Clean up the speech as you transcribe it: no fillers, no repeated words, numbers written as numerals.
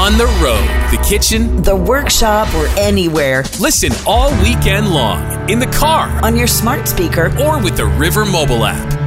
on the road, the kitchen, the workshop, or anywhere. Listen all weekend long in the car, on your smart speaker, or with the River mobile app.